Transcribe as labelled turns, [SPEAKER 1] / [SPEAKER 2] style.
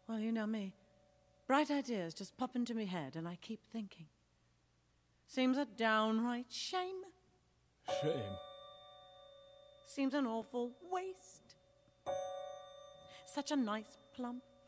[SPEAKER 1] Well, you know me. Bright ideas just pop into me head, and I keep thinking. Seems a downright shame.
[SPEAKER 2] Shame?
[SPEAKER 1] Seems an awful waste. Such a nice, plump,